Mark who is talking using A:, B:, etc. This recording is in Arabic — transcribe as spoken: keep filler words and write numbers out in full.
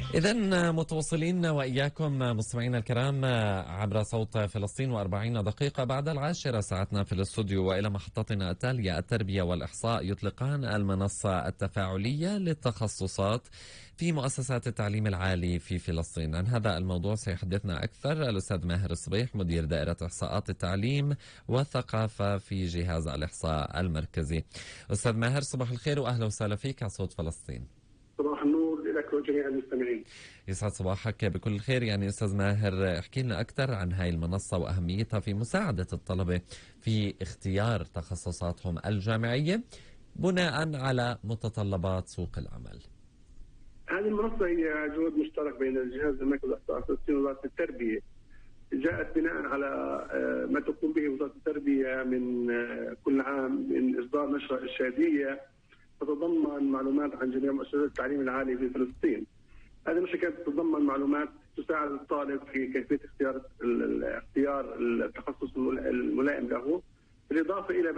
A: إذن متواصلين وإياكم مستمعينا الكرام عبر صوت فلسطين وأربعين دقيقة بعد العاشرة ساعتنا في الاستوديو، وإلى محطتنا التالية. التربية والإحصاء يطلقان المنصة التفاعلية للتخصصات في مؤسسات التعليم العالي في فلسطين. عن هذا الموضوع سيحدثنا أكثر الأستاذ ماهر الصبيح، مدير دائرة إحصاءات التعليم والثقافة في جهاز الإحصاء المركزي. أستاذ ماهر، صباح الخير وأهلا وسهلا فيك على صوت فلسطين.
B: صباح النور لك وجميع المستمعين.
A: يسعد صباحك بكل خير. يعني أستاذ ماهر، احكي لنا أكثر عن هاي المنصة وأهميتها في مساعدة الطلبة في اختيار تخصصاتهم الجامعية بناء على متطلبات سوق العمل.
B: هذه المنصة هي جهد مشترك بين الجهاز المركزي للإحصاء الفلسطيني ووزارة التربية، جاءت بناء على ما تقوم به وزارة التربية من كل عام من إصدار نشرة إرشادية تتضمن معلومات عن جميع مؤسسات التعليم العالي في فلسطين. هذه النشرة كانت تتضمن معلومات تساعد الطالب في كيفية اختيار اختيار التخصص الملائم له، بالإضافة إلى